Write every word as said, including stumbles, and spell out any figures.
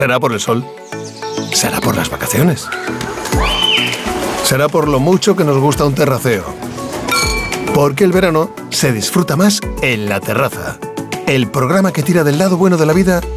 ¿Será por el sol? ¿Será por las vacaciones? ¿Será por lo mucho que nos gusta un terraceo? Porque el verano se disfruta más en La Terraza, el programa que tira del lado bueno de la vida